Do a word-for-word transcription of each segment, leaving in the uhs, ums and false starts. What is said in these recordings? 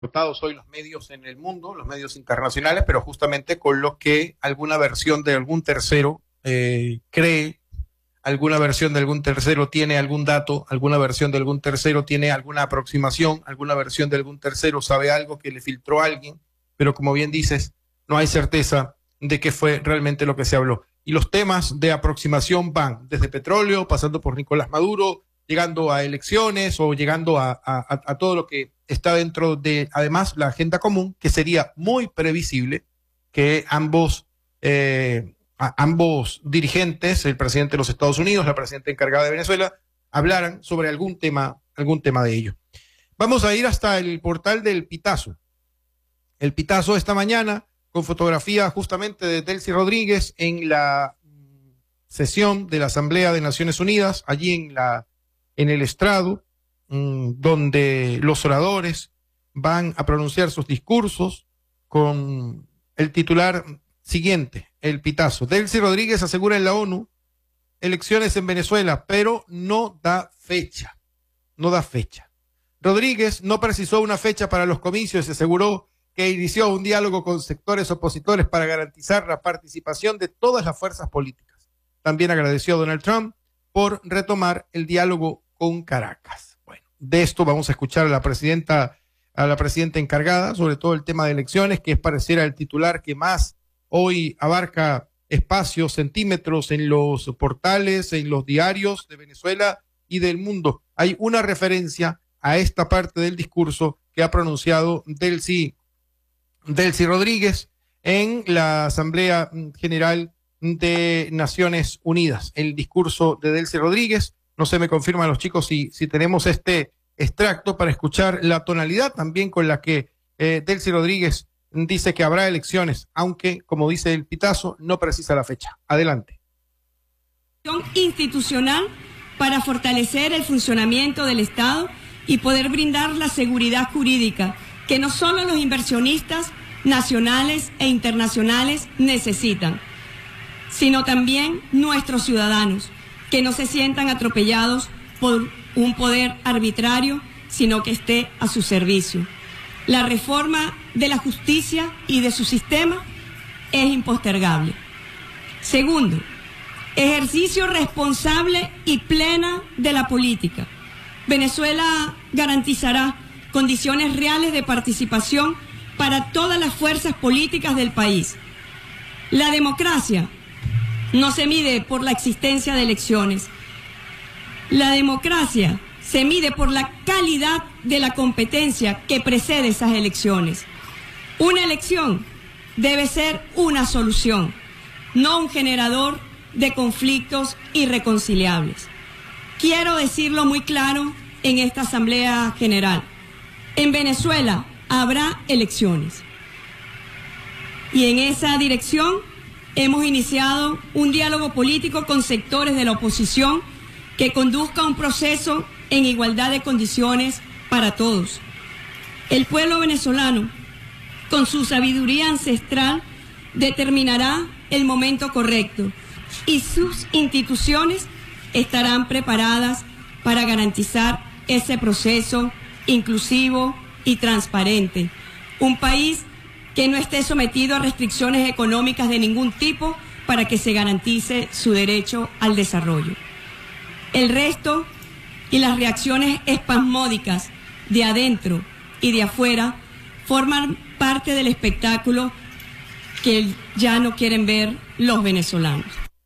explotados hoy los medios en el mundo, los medios internacionales, pero justamente con lo que alguna versión de algún tercero eh, cree, alguna versión de algún tercero tiene algún dato, alguna versión de algún tercero tiene alguna aproximación, alguna versión de algún tercero sabe algo que le filtró a alguien, pero como bien dices, no hay certeza de qué fue realmente lo que se habló. Y los temas de aproximación van desde petróleo, pasando por Nicolás Maduro, llegando a elecciones o llegando a, a, a todo lo que está dentro de, además, la agenda común, que sería muy previsible que ambos, eh, a, ambos dirigentes, el presidente de los Estados Unidos, la presidenta encargada de Venezuela, hablaran sobre algún tema, algún tema de ello. Vamos a ir hasta el portal del Pitazo. El Pitazo esta mañana, con fotografía justamente de Delcy Rodríguez en la sesión de la Asamblea de Naciones Unidas, allí en la en el estrado, mmm, donde los oradores van a pronunciar sus discursos con el titular siguiente, el Pitazo. Delcy Rodríguez asegura en la ONU elecciones en Venezuela, pero no da fecha, no da fecha. Rodríguez no precisó una fecha para los comicios y aseguró que inició un diálogo con sectores opositores para garantizar la participación de todas las fuerzas políticas. También agradeció a Donald Trump por retomar el diálogo con Caracas. Bueno, de esto vamos a escuchar a la presidenta, a la presidenta encargada, sobre todo el tema de elecciones, que es pareciera el titular que más hoy abarca espacios, centímetros en los portales, en los diarios de Venezuela y del mundo. Hay una referencia a esta parte del discurso que ha pronunciado Delcy, Delcy Rodríguez en la Asamblea General de Naciones Unidas. El discurso de Delcy Rodríguez, no se me confirman los chicos si, si tenemos este extracto para escuchar la tonalidad también con la que eh, Delcy Rodríguez dice que habrá elecciones, aunque, como dice el Pitazo, no precisa la fecha. Adelante. Institucional para fortalecer el funcionamiento del Estado y poder brindar la seguridad jurídica que no solo los inversionistas nacionales e internacionales necesitan, sino también nuestros ciudadanos, que no se sientan atropellados por un poder arbitrario, sino que esté a su servicio. La reforma de la justicia y de su sistema es impostergable. Segundo, ejercicio responsable y plena de la política. Venezuela garantizará condiciones reales de participación para todas las fuerzas políticas del país. La democracia no se mide por la existencia de elecciones. La democracia se mide por la calidad de la competencia que precede esas elecciones. Una elección debe ser una solución, no un generador de conflictos irreconciliables. Quiero decirlo muy claro en esta Asamblea General. En Venezuela habrá elecciones. Y en esa dirección hemos iniciado un diálogo político con sectores de la oposición que conduzca un proceso en igualdad de condiciones para todos. El pueblo venezolano, con su sabiduría ancestral, determinará el momento correcto y sus instituciones estarán preparadas para garantizar ese proceso inclusivo y transparente. Un país que no esté sometido a restricciones económicas de ningún tipo para que se garantice su derecho al desarrollo. El resto y las reacciones espasmódicas de adentro y de afuera forman parte del espectáculo que ya no quieren ver los venezolanos.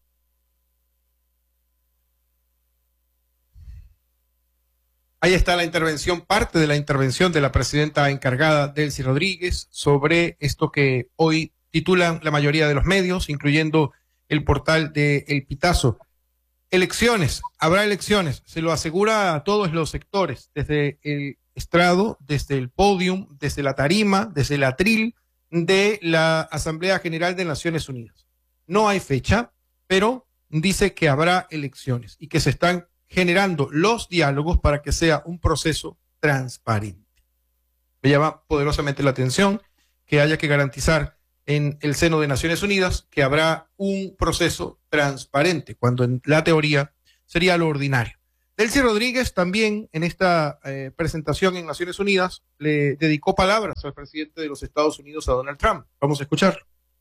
Ahí está la intervención, parte de la intervención de la presidenta encargada, Delcy Rodríguez, sobre esto que hoy titulan la mayoría de los medios, incluyendo el portal de El Pitazo. Elecciones, habrá elecciones, se lo asegura a todos los sectores, desde el estrado, desde el podium, desde la tarima, desde el atril de la Asamblea General de Naciones Unidas. No hay fecha, pero dice que habrá elecciones y que se están generando los diálogos para que sea un proceso transparente. Me llama poderosamente la atención que haya que garantizar en el seno de Naciones Unidas que habrá un proceso transparente, cuando en la teoría sería lo ordinario. Delcy Rodríguez también en esta eh, presentación en Naciones Unidas le dedicó palabras al presidente de los Estados Unidos, a Donald Trump. Vamos a escuchar.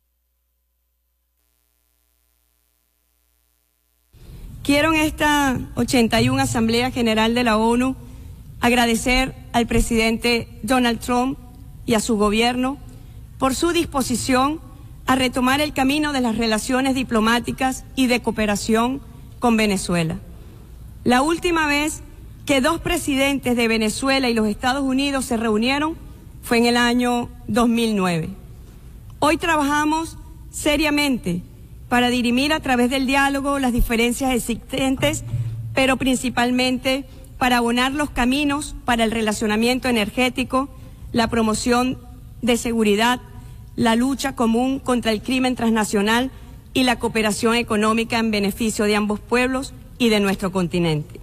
Quiero en esta ochenta y una Asamblea General de la ONU agradecer al presidente Donald Trump y a su gobierno por su disposición a retomar el camino de las relaciones diplomáticas y de cooperación con Venezuela. La última vez que dos presidentes de Venezuela y los Estados Unidos se reunieron fue en el año dos mil nueve. Hoy trabajamos seriamente para dirimir a través del diálogo las diferencias existentes, pero principalmente para abonar los caminos para el relacionamiento energético, la promoción de seguridad, la lucha común contra el crimen transnacional y la cooperación económica en beneficio de ambos pueblos y de nuestro continente.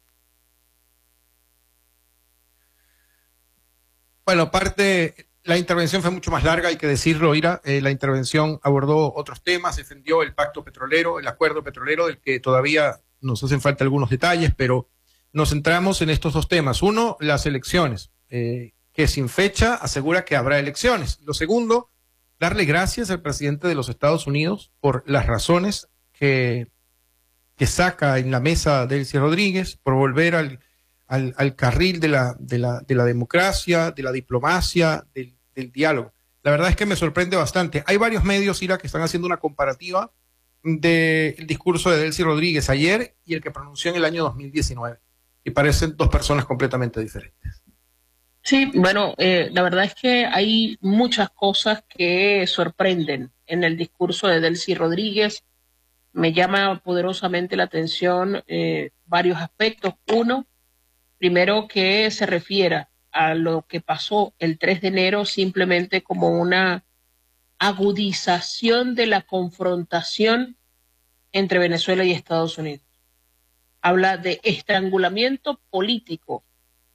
Bueno, parte, la intervención fue mucho más larga, hay que decirlo, Ira. Eh, la intervención abordó otros temas, defendió el pacto petrolero, el acuerdo petrolero, del que todavía nos hacen falta algunos detalles, pero nos centramos en estos dos temas. Uno, las elecciones, eh, que sin fecha asegura que habrá elecciones. Lo segundo, darle gracias al presidente de los Estados Unidos por las razones que, que saca en la mesa Delcy Rodríguez, por volver al, al, al carril de la, de, la, de la democracia, de la diplomacia, del, del diálogo. La verdad es que me sorprende bastante. Hay varios medios, Ira, que están haciendo una comparativa del discurso de Delcy Rodríguez ayer y el que pronunció en el año dos mil diecinueve. Y parecen dos personas completamente diferentes. Sí, bueno, eh, la verdad es que hay muchas cosas que sorprenden en el discurso de Delcy Rodríguez. Me llama poderosamente la atención eh, varios aspectos. Uno, primero, que se refiera a lo que pasó el tres de enero simplemente como una agudización de la confrontación entre Venezuela y Estados Unidos. Habla de estrangulamiento político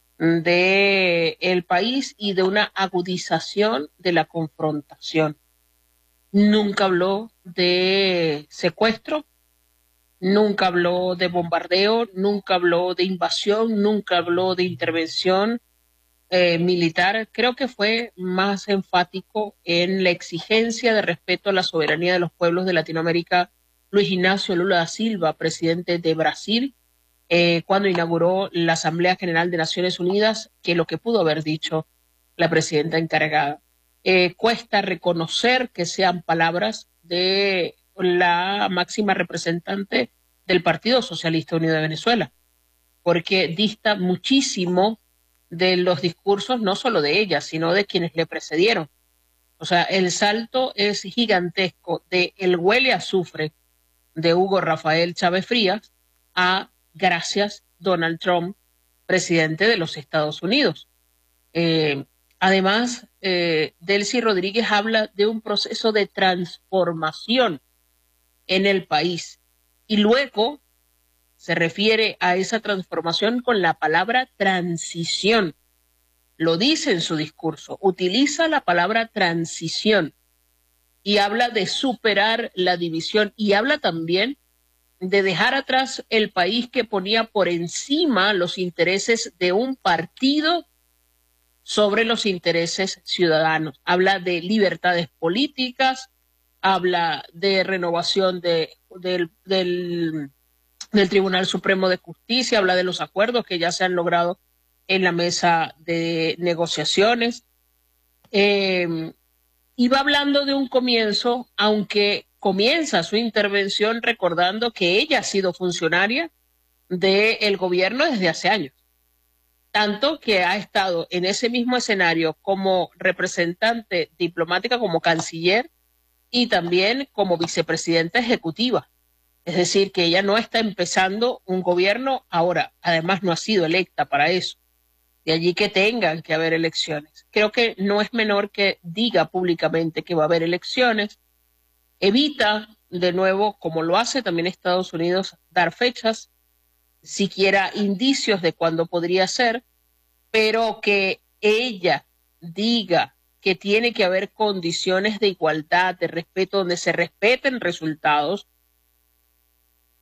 del país y de una agudización de la confrontación. Nunca habló de secuestro, nunca habló de bombardeo, nunca habló de invasión, nunca habló de intervención eh, militar. Creo que fue más enfático en la exigencia de respeto a la soberanía de los pueblos de Latinoamérica. Luis Ignacio Lula da Silva, presidente de Brasil, eh, cuando inauguró la Asamblea General de Naciones Unidas, que lo que pudo haber dicho la presidenta encargada. Eh, cuesta reconocer que sean palabras de la máxima representante del Partido Socialista Unido de Venezuela, porque dista muchísimo de los discursos, no solo de ella, sino de quienes le precedieron. O sea, el salto es gigantesco de el huele a azufre de Hugo Rafael Chávez Frías a gracias Donald Trump, presidente de los Estados Unidos. Eh, además, eh, Delcy Rodríguez habla de un proceso de transformación en el país y luego se refiere a esa transformación con la palabra transición. Lo dice en su discurso, utiliza la palabra transición y habla de superar la división y habla también de dejar atrás el país que ponía por encima los intereses de un partido sobre los intereses ciudadanos. Habla de libertades políticas, habla de renovación de, del, del, del Tribunal Supremo de Justicia, habla de los acuerdos que ya se han logrado en la mesa de negociaciones. Eh, y va hablando de un comienzo, aunque comienza su intervención recordando que ella ha sido funcionaria del gobierno desde hace años, tanto que ha estado en ese mismo escenario como representante diplomática, como canciller y también como vicepresidenta ejecutiva. Es decir, que ella no está empezando un gobierno ahora, además no ha sido electa para eso. De allí que tengan que haber elecciones. Creo que no es menor que diga públicamente que va a haber elecciones. Evita, de nuevo, como lo hace también Estados Unidos, dar fechas, siquiera indicios de cuándo podría ser, pero que ella diga que tiene que haber condiciones de igualdad, de respeto, donde se respeten resultados,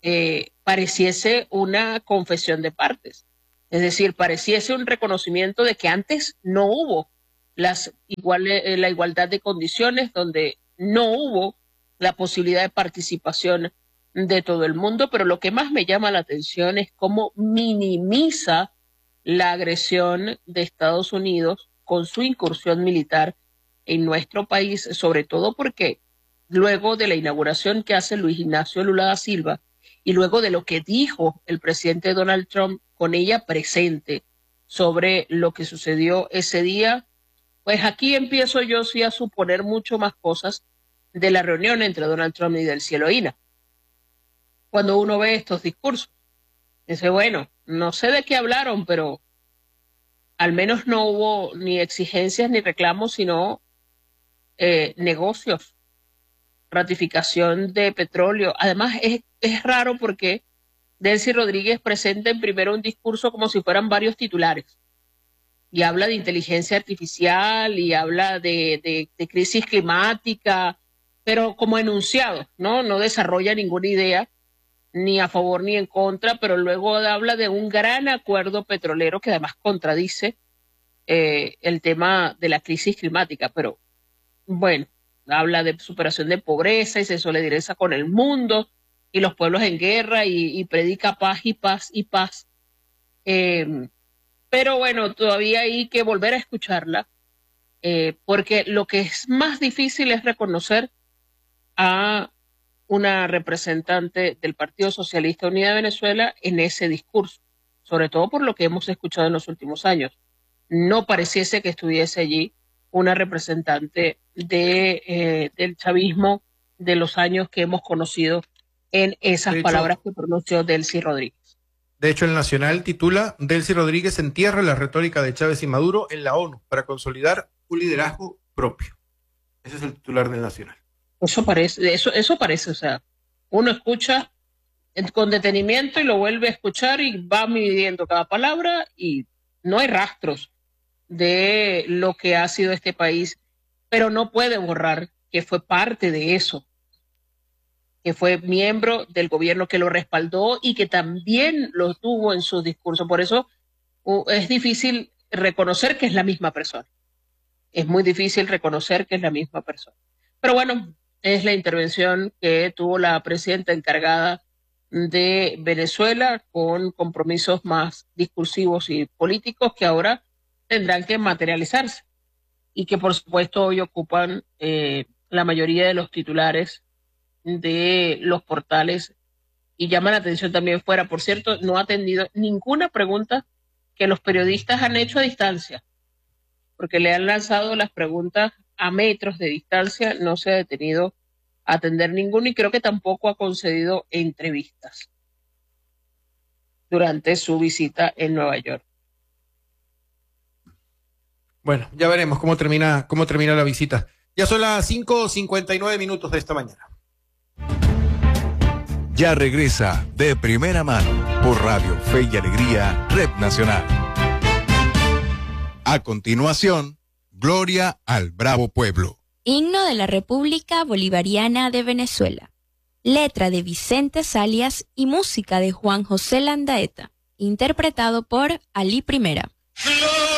eh, pareciese una confesión de partes. Es decir, pareciese un reconocimiento de que antes no hubo las igual, eh, la igualdad de condiciones, donde no hubo la posibilidad de participación de todo el mundo, pero lo que más me llama la atención es cómo minimiza la agresión de Estados Unidos con su incursión militar en nuestro país, sobre todo porque luego de la inauguración que hace Luis Ignacio Lula da Silva y luego de lo que dijo el presidente Donald Trump con ella presente sobre lo que sucedió ese día, pues aquí empiezo yo sí a suponer mucho más cosas de la reunión entre Donald Trump y del Cielo Ina. Cuando uno ve estos discursos, dice, bueno, no sé de qué hablaron, pero al menos no hubo ni exigencias ni reclamos, sino eh, negocios, ratificación de petróleo. Además, es, es raro porque Delcy Rodríguez presenta en primero un discurso como si fueran varios titulares. Y habla de inteligencia artificial y habla de, de, de crisis climática, pero como enunciado, ¿no? No desarrolla ninguna idea, ni a favor ni en contra, pero luego habla de un gran acuerdo petrolero que además contradice eh, el tema de la crisis climática. Pero bueno, habla de superación de pobreza y se solidariza con el mundo y los pueblos en guerra y, y predica paz y paz y paz. Eh, pero bueno, todavía hay que volver a escucharla, eh, porque lo que es más difícil es reconocer a una representante del Partido Socialista Unida de Venezuela en ese discurso, sobre todo por lo que hemos escuchado en los últimos años. No pareciese que estuviese allí una representante de, eh, del chavismo de los años que hemos conocido en esas de hecho, palabras que pronunció Delcy Rodríguez. De hecho, el Nacional titula Delcy Rodríguez entierra la retórica de Chávez y Maduro en la ONU para consolidar un liderazgo propio. Ese es el titular del Nacional. Eso parece, eso, eso parece, o sea, uno escucha con detenimiento y lo vuelve a escuchar y va midiendo cada palabra y no hay rastros de lo que ha sido este país, pero no puede borrar que fue parte de eso, que fue miembro del gobierno que lo respaldó y que también lo tuvo en sus discursos. Por eso uh, es difícil reconocer que es la misma persona. Es muy difícil reconocer que es la misma persona. Pero bueno, es la intervención que tuvo la presidenta encargada de Venezuela con compromisos más discursivos y políticos que ahora tendrán que materializarse y que por supuesto hoy ocupan eh, la mayoría de los titulares de los portales y llaman la atención también fuera. Por cierto, no ha atendido ninguna pregunta que los periodistas han hecho a distancia, porque le han lanzado las preguntas a metros de distancia, no se ha detenido a atender ninguno y creo que tampoco ha concedido entrevistas durante su visita en Nueva York. Bueno, ya veremos cómo termina, cómo termina la visita. Ya son las cinco cincuenta y nueve minutos de esta mañana. Ya regresa De Primera Mano por Radio Fe y Alegría, Red Nacional. A continuación, Gloria al Bravo Pueblo. Himno de la República Bolivariana de Venezuela. Letra de Vicente Salias y música de Juan José Landaeta. Interpretado por Ali Primera.